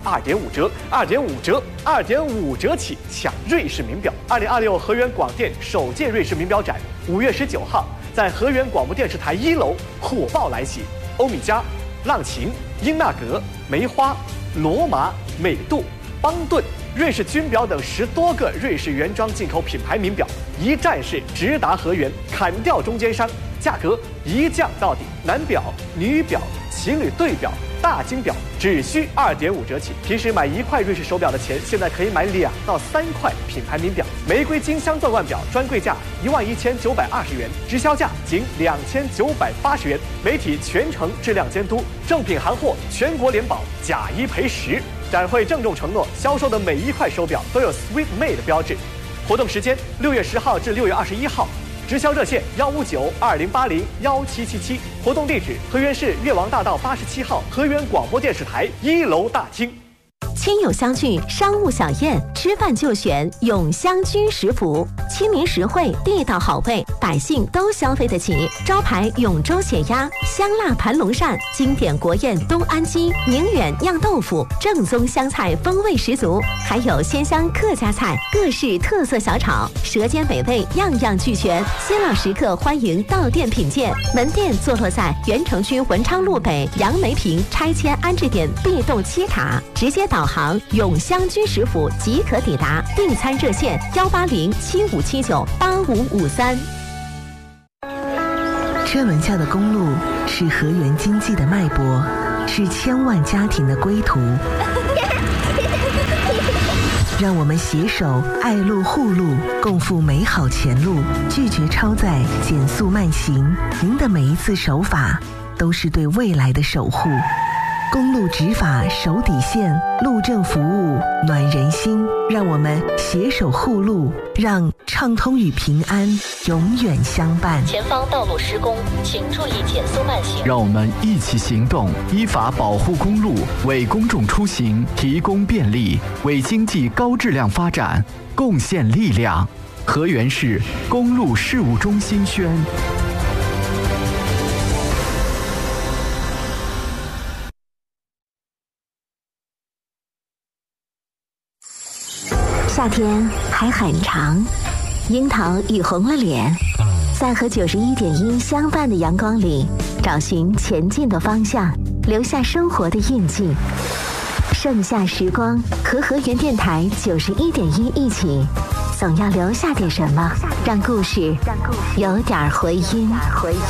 2.5折，2.5折，2.5折起抢瑞士名表。2026河源广电首届瑞士名表展5月19号在河源广播电视台1楼火爆来袭，欧米茄、浪琴、英纳格、梅花、罗马、美度、邦顿、瑞士军表等10多个瑞士原装进口品牌名表，一站式直达河源，砍掉中间商，价格一降到底。男表、女表、情侣对表、大金表只需2.5折起。平时买1块瑞士手表的钱，现在可以买2到3块品牌名表。玫瑰金镶钻腕表专柜价11920元，直销价仅2980元。媒体全程质量监督，正品行货全国联保，假1赔10。展会郑重承诺，销售的每1块手表都有 Sweet Made 的标志。活动时间6月10号至6月21号，直销热线15920801777，活动地址河源市越王大道87号河源广播电视台1楼大厅。 亲友相聚，商务小宴，吃饭就选永香居食府，亲民实惠，地道好味，百姓都消费得起。招牌永州血鸭、香辣盘龙鳝，经典国宴东安鸡、宁远酿豆腐，正宗湘菜风味十足，还有鲜香客家菜，各式特色小炒，舌尖美味，样样俱全。新老食客欢迎到店品鉴。门店坐落在原城区文昌路北杨梅坪拆迁安置点 B 栋7塔，直接导航永香居食府即可抵达。订餐热线18075798553。 车轮下的公路是河源经济的脉搏，是千万家庭的归途。让我们携手爱路护路，共赴美好前路，拒绝超载，减速慢行。您的每一次守法，都是对未来的守护。公路执法守底线，路政服务暖人心。让我们携手护路，让畅通与平安永远相伴。 前方道路施工，请注意减速慢行。 让我们一起行动，依法保护公路，为公众出行提供便利，为经济高质量发展贡献力量。河源市公路事务中心宣。 夏天还很长，樱桃已红了脸，在和91.1相伴的阳光里，找寻前进的方向，留下生活的印记。盛夏时光，和河源电台91.1一起，总要留下点什么，让故事有点回音。